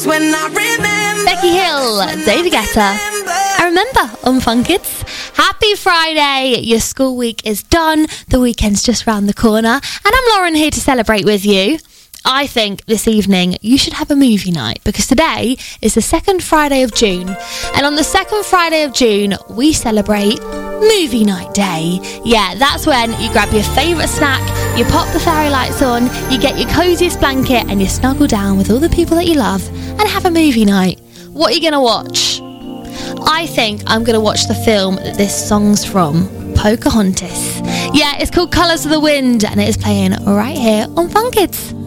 when I remember. Becky Hill, David Guetta. I remember on Fun Kids. Happy Friday. Your school week is done. The weekend's just round the corner. And I'm Lauren here to celebrate with you. I think this evening you should have a movie night because today is the second Friday of June. And on the second Friday of June, we celebrate Movie Night Day. Yeah, that's when you grab your favourite snack, you pop the fairy lights on, you get your coziest blanket and you snuggle down with all the people that you love and have a movie night. What are you going to watch? I think I'm going to watch the film that this song's from, Pocahontas. Yeah, it's called Colours of the Wind and it is playing right here on Fun Kids.